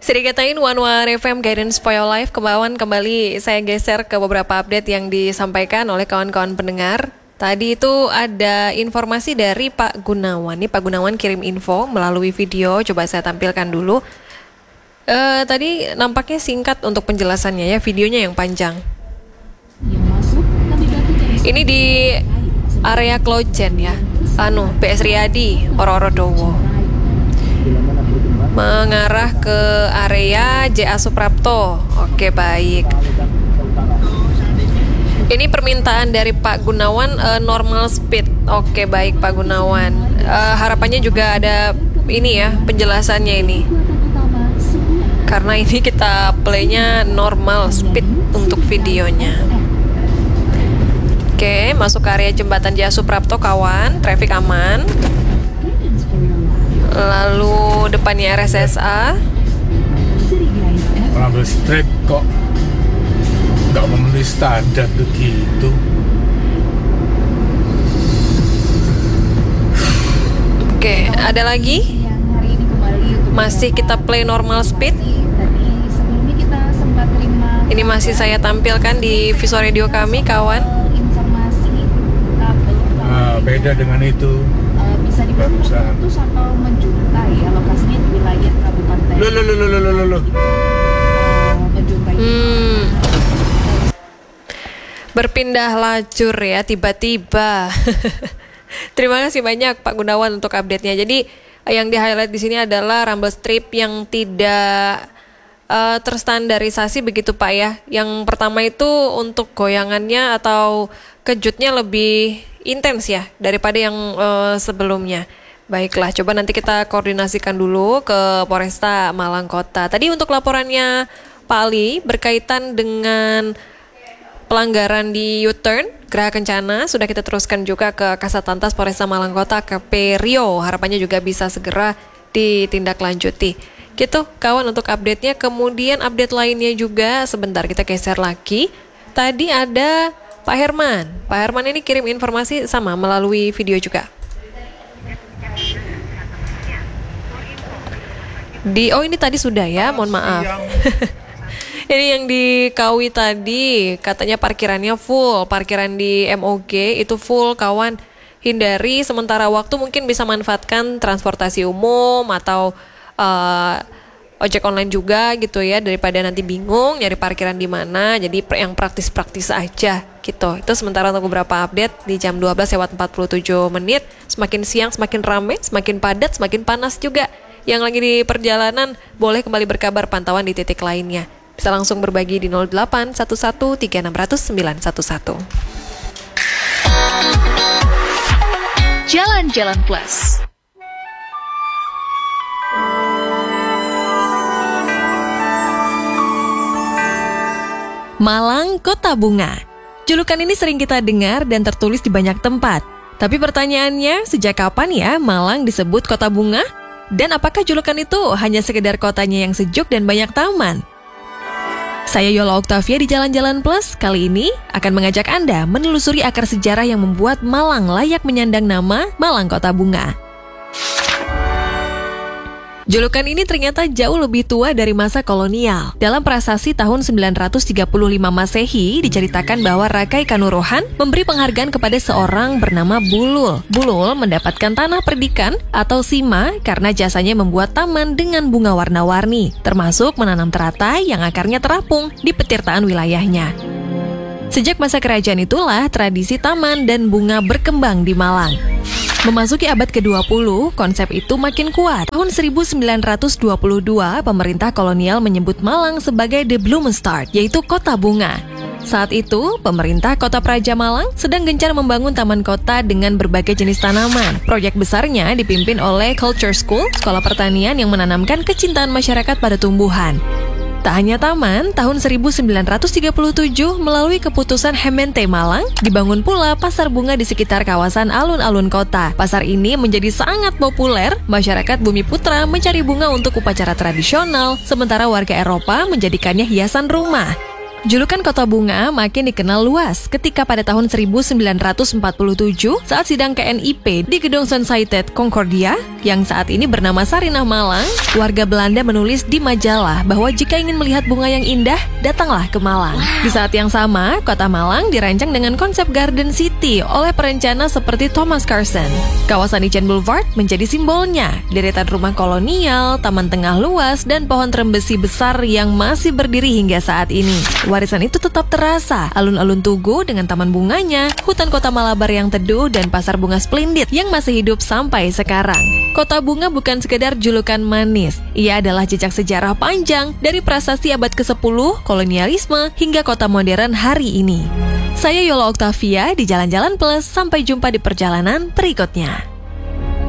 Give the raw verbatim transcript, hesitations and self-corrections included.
Dikatain One One F M Guidance for Your Life. Kebawaan kembali saya geser ke beberapa update yang disampaikan oleh kawan-kawan pendengar. Tadi itu ada informasi dari Pak Gunawan. Nih Pak Gunawan kirim info melalui video. Coba saya tampilkan dulu. Uh, tadi nampaknya singkat untuk penjelasannya ya. Videonya yang panjang. Ini di area Klojen ya. Anu P S Riyadi Ororodowo. Mengarah ke area J A Suprapto. Oke, baik. Ini permintaan dari Pak Gunawan uh, normal speed. Oke, baik Pak Gunawan. Uh, harapannya juga ada ini ya, penjelasannya ini. Karena ini kita playnya normal speed untuk videonya. Oke, masuk ke area jembatan J A Suprapto kawan, traffic aman. Lalu depannya R S S A. Rumble strip kok nggak memenuhi standar begitu. Oke, ada lagi? Masih kita play normal speed. Ini masih saya tampilkan di visual radio kami, kawan. Nah, beda dengan itu. Bisa diputus atau menjuntai ya, lokasinya di wilayah Kabupaten. Loh, loh, loh, loh, loh, loh, loh. Menjuntai. Hmm. Berpindah lajur ya tiba-tiba. Terima kasih banyak Pak Gunawan untuk update-nya. Jadi yang di-highlight di sini adalah rumble strip yang tidak uh, terstandarisasi begitu Pak ya. Yang pertama itu untuk goyangannya atau kejutnya lebih intens ya daripada yang uh, sebelumnya. Baiklah, coba nanti kita koordinasikan dulu ke Polresta Malang Kota. Tadi untuk laporannya Pak Ali berkaitan dengan pelanggaran di U-turn Geraha Kencana sudah kita teruskan juga ke Kasatlantas Polresta Malang Kota, K P Rio. Harapannya juga bisa segera ditindaklanjuti. Gitu kawan untuk update-nya. Kemudian update lainnya juga sebentar kita geser lagi. Tadi ada Pak Herman. Pak Herman ini kirim informasi sama melalui video juga. Di oh ini tadi sudah ya, mohon maaf. Ini yang di Kawi tadi katanya parkirannya full, parkiran di M O G itu full kawan. Hindari sementara waktu mungkin bisa manfaatkan transportasi umum atau uh, ojek online juga gitu ya, daripada nanti bingung nyari parkiran di mana. Jadi yang praktis-praktis aja gitu. Itu sementara untuk beberapa update di jam dua belas lewat empat puluh tujuh menit. Semakin siang semakin ramai, semakin padat, semakin panas juga. Yang lagi di perjalanan boleh kembali berkabar pantauan di titik lainnya. Bisa langsung berbagi di nol delapan satu satu tiga enam nol nol sembilan satu satu. Jalan-Jalan Plus. Malang Kota Bunga. Julukan ini sering kita dengar dan tertulis di banyak tempat. Tapi pertanyaannya, sejak kapan ya Malang disebut Kota Bunga? Dan apakah julukan itu hanya sekedar kotanya yang sejuk dan banyak taman? Saya Yola Oktavia di Jalan-Jalan Plus kali ini akan mengajak Anda menelusuri akar sejarah yang membuat Malang layak menyandang nama Malang Kota Bunga. Julukan ini ternyata jauh lebih tua dari masa kolonial. Dalam prasasti tahun sembilan ratus tiga puluh lima Masehi, diceritakan bahwa Rakai Kanurohan memberi penghargaan kepada seorang bernama Bulul. Bulul mendapatkan tanah perdikan atau sima karena jasanya membuat taman dengan bunga warna-warni, termasuk menanam teratai yang akarnya terapung di petirtaan wilayahnya. Sejak masa kerajaan itulah tradisi taman dan bunga berkembang di Malang. Memasuki abad ke dua puluh, konsep itu makin kuat. Tahun seribu sembilan ratus dua puluh dua, pemerintah kolonial menyebut Malang sebagai The Blumenstad, yaitu kota bunga. Saat itu, pemerintah Kota Praja Malang sedang gencar membangun taman kota dengan berbagai jenis tanaman. Proyek besarnya dipimpin oleh Culture School, sekolah pertanian yang menanamkan kecintaan masyarakat pada tumbuhan. Tak hanya taman, tahun seribu sembilan ratus tiga puluh tujuh melalui keputusan Hemente Malang, dibangun pula pasar bunga di sekitar kawasan alun-alun kota. Pasar ini menjadi sangat populer, masyarakat Bumi Putra mencari bunga untuk upacara tradisional, sementara warga Eropa menjadikannya hiasan rumah. Julukan Kota Bunga makin dikenal luas ketika pada tahun seribu sembilan ratus empat puluh tujuh saat sidang K N I P di Gedung Sunsited Concordia yang saat ini bernama Sarinah Malang, warga Belanda menulis di majalah bahwa jika ingin melihat bunga yang indah, datanglah ke Malang. Di saat yang sama, Kota Malang dirancang dengan konsep Garden City oleh perencana seperti Thomas Carson. Kawasan Ijen Boulevard menjadi simbolnya, deretan rumah kolonial, taman tengah luas, dan pohon trembesi besar yang masih berdiri hingga saat ini. Warisan itu tetap terasa, alun-alun Tugu dengan taman bunganya, hutan Kota Malabar yang teduh, dan pasar bunga Splendid yang masih hidup sampai sekarang. Kota Bunga bukan sekedar julukan manis, ia adalah jejak sejarah panjang dari prasasti abad kesepuluh, kolonialisme, hingga kota modern hari ini. Saya Yola Octavia di Jalan-Jalan Plus, sampai jumpa di perjalanan berikutnya.